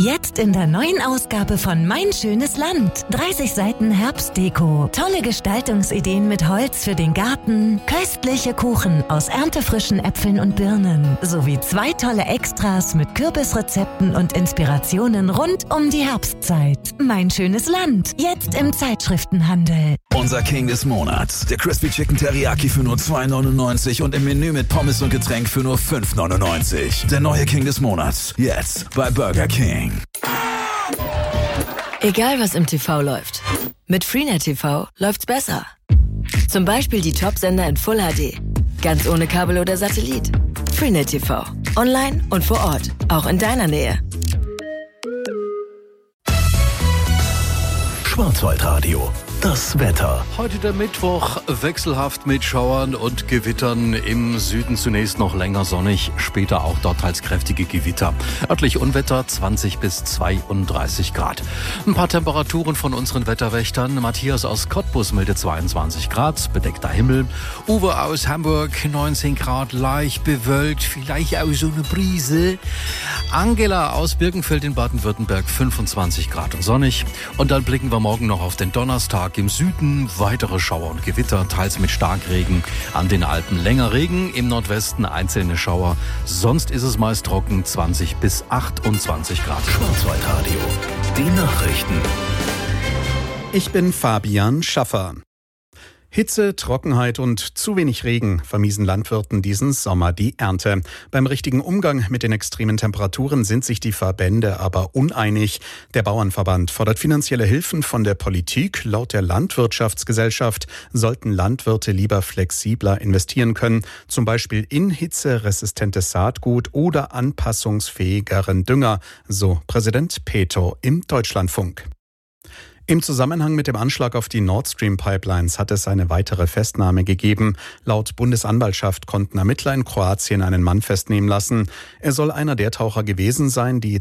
Jetzt in der neuen Ausgabe von Mein schönes Land. 30 Seiten Herbstdeko. Tolle Gestaltungsideen mit Holz für den Garten. Köstliche Kuchen aus erntefrischen Äpfeln und Birnen. Sowie 2 tolle Extras mit Kürbisrezepten und Inspirationen rund um die Herbstzeit. Mein schönes Land. Jetzt im Zeitschriftenhandel. Unser King des Monats. Der Crispy Chicken Teriyaki für nur 2,99 und im Menü mit Pommes und Getränk für nur 5,99. Der neue King des Monats. Jetzt bei Burger King. Egal was im TV läuft. Mit Freenet TV läuft's besser. Zum Beispiel die Top-Sender in Full HD. Ganz ohne Kabel oder Satellit. Freenet TV. Online und vor Ort. Auch in deiner Nähe. Schwarzwaldradio. Das Wetter. Heute der Mittwoch, wechselhaft mit Schauern und Gewittern. Im Süden zunächst noch länger sonnig, später auch dort teils kräftige Gewitter. Örtlich Unwetter 20 bis 32 Grad. Ein paar Temperaturen von unseren Wetterwächtern. Matthias aus Cottbus meldet 22 Grad, bedeckter Himmel. Uwe aus Hamburg 19 Grad, leicht bewölkt, vielleicht auch so eine Brise. Angela aus Birkenfeld in Baden-Württemberg 25 Grad und sonnig. Und dann blicken wir morgen noch auf den Donnerstag. Im Süden weitere Schauer und Gewitter, teils mit Starkregen. An den Alpen länger Regen, im Nordwesten einzelne Schauer. Sonst ist es meist trocken, 20 bis 28 Grad. Schwarzwaldradio. Die Nachrichten. Ich bin Fabian Schaffer. Hitze, Trockenheit und zu wenig Regen vermiesen Landwirten diesen Sommer die Ernte. Beim richtigen Umgang mit den extremen Temperaturen sind sich die Verbände aber uneinig. Der Bauernverband fordert finanzielle Hilfen von der Politik. Laut der Landwirtschaftsgesellschaft sollten Landwirte lieber flexibler investieren können, zum Beispiel in hitzeresistentes Saatgut oder anpassungsfähigeren Dünger, so Präsident Peto im Deutschlandfunk. Im Zusammenhang mit dem Anschlag auf die Nord Stream Pipelines hat es eine weitere Festnahme gegeben. Laut Bundesanwaltschaft konnten Ermittler in Kroatien einen Mann festnehmen lassen. Er soll einer der Taucher gewesen sein, die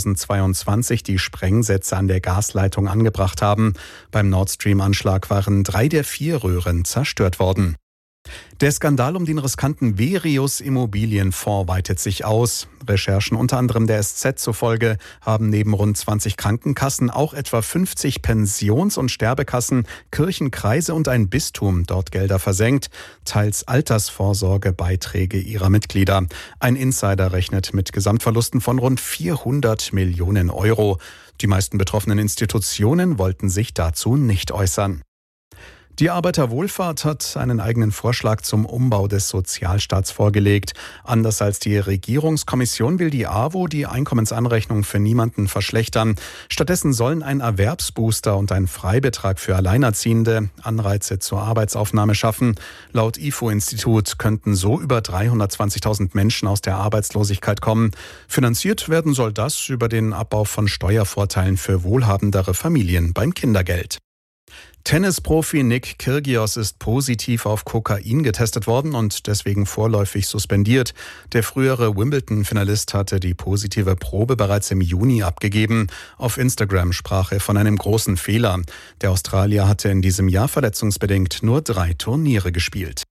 2022 die Sprengsätze an der Gasleitung angebracht haben. Beim Nord Stream-Anschlag waren 3 der 4 Röhren zerstört worden. Der Skandal um den riskanten Verius Immobilienfonds weitet sich aus. Recherchen unter anderem der SZ zufolge haben neben rund 20 Krankenkassen auch etwa 50 Pensions- und Sterbekassen, Kirchen, Kreise und ein Bistum dort Gelder versenkt, teils Altersvorsorgebeiträge ihrer Mitglieder. Ein Insider rechnet mit Gesamtverlusten von rund 400 Millionen Euro. Die meisten betroffenen Institutionen wollten sich dazu nicht äußern. Die Arbeiterwohlfahrt hat einen eigenen Vorschlag zum Umbau des Sozialstaats vorgelegt. Anders als die Regierungskommission will die AWO die Einkommensanrechnung für niemanden verschlechtern. Stattdessen sollen ein Erwerbsbooster und ein Freibetrag für Alleinerziehende Anreize zur Arbeitsaufnahme schaffen. Laut IFO-Institut könnten so über 320.000 Menschen aus der Arbeitslosigkeit kommen. Finanziert werden soll das über den Abbau von Steuervorteilen für wohlhabendere Familien beim Kindergeld. Tennisprofi Nick Kyrgios ist positiv auf Kokain getestet worden und deswegen vorläufig suspendiert. Der frühere Wimbledon-Finalist hatte die positive Probe bereits im Juni abgegeben. Auf Instagram sprach er von einem großen Fehler. Der Australier hatte in diesem Jahr verletzungsbedingt nur 3 Turniere gespielt.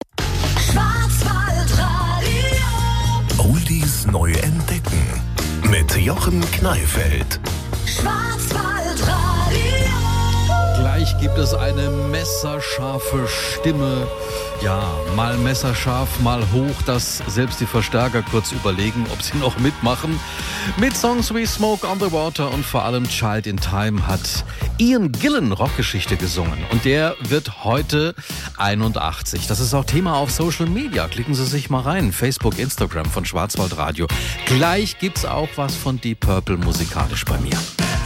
Oldies neu entdecken mit Jochen Kneifeld. Gleich gibt es eine messerscharfe Stimme. Ja, mal messerscharf, mal hoch, dass selbst die Verstärker kurz überlegen, ob sie noch mitmachen. Mit Songs wie Smoke on the Water und vor allem Child in Time hat Ian Gillan Rockgeschichte gesungen. Und der wird heute 81. Das ist auch Thema auf Social Media. Klicken Sie sich mal rein. Facebook, Instagram von Schwarzwaldradio. Gleich gibt's auch was von Deep Purple musikalisch bei mir.